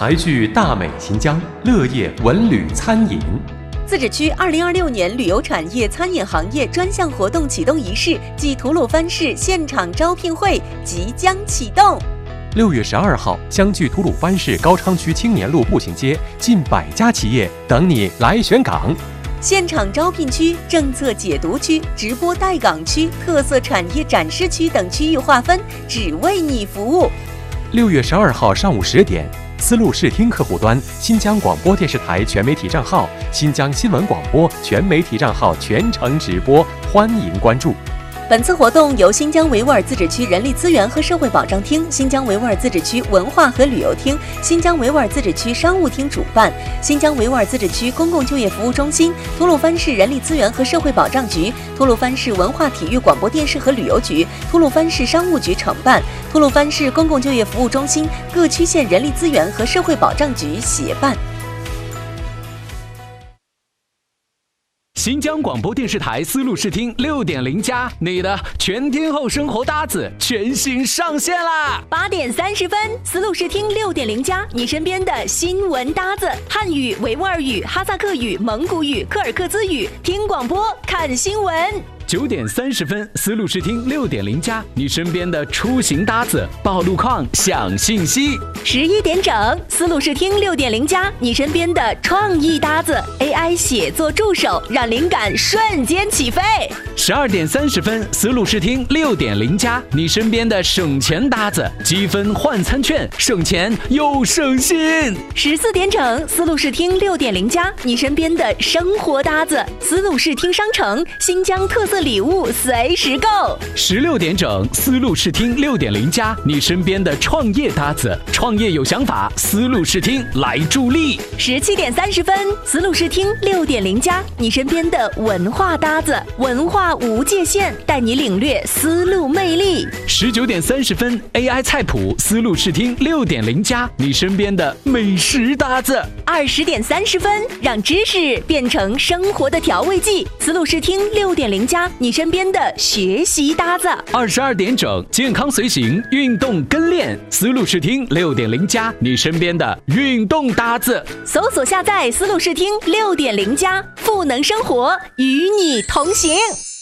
财聚大美新疆，乐业文旅餐饮。 自治区2026年旅游产业餐饮行业专项活动启动仪式暨吐鲁番市现场招聘会即将启动。 6月12号，相距吐鲁番市高昌区青年路步行街，近100家企业等你来选岗。 现场招聘区、政策解读区、直播带岗区、特色产业展示区等区域划分，只为你服务。 6月12号上午10点，丝路视听客户端新疆广播电视台全媒体账号、新疆新闻广播全媒体账号全程直播，欢迎关注。 本次活动由新疆维吾尔自治区人力资源和社会保障厅、新疆维吾尔自治区文化和旅游厅、新疆维吾尔自治区商务厅主办，新疆维吾尔自治区公共就业服务中心、吐鲁番市人力资源和社会保障局、吐鲁番市文化体育广播电视和旅游局、吐鲁番市商务局承办，吐鲁番市公共就业服务中心、各区县人力资源和社会保障局协办。 新疆广播电视台丝路视听6.0+，你的全天候生活搭子全新上线啦 ！8点30分，丝路视听6.0+，你身边的新闻搭子，汉语、维吾尔语、哈萨克语、蒙古语、柯尔克孜语，听广播看新闻。 9点30分，丝路视听6.0+，你身边的出行搭子，报路况、享信息。 11点整，丝路视听6.0+，你身边的创意搭子 ，AI 写作助手，让灵感瞬间起飞。 12点30分，丝路视听6.0+，你身边的省钱搭子，积分换餐券，省钱又省心。 14点整，丝路视听6.0+，你身边的生活搭子，丝路视听商城，新疆特色礼物随时购。 16点整，丝路视听6.0+，你身边的创业搭子，创业有想法，丝路视听来助力。 17点30分，丝路视听6.0+，你身边的文化搭子，文化无界限，带你领略丝路魅力。 19点30分 ，AI 菜谱，丝路视听6.0+，你身边的美食搭子。 20点30分，让知识变成生活的调味剂，丝路视听6.0+，你身边的学习搭子。 22点整，健康随行，运动跟练，丝路视听6.0+，你身边的运动搭子。 搜索下载丝路视听6.0+，赋能生活，与你同行。